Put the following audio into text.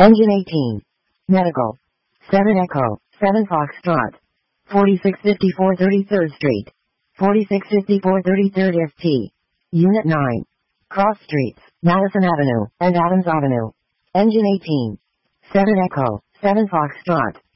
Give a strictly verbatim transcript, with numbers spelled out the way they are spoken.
Engine eighteen. Medical. seven Echo, seven Foxtrot. forty-six fifty-four thirty-third Street. forty-six fifty-four thirty-third S T. Unit nine. Cross Streets, Madison Avenue, and Adams Avenue. Engine eighteen. seven Echo, seven Foxtrot.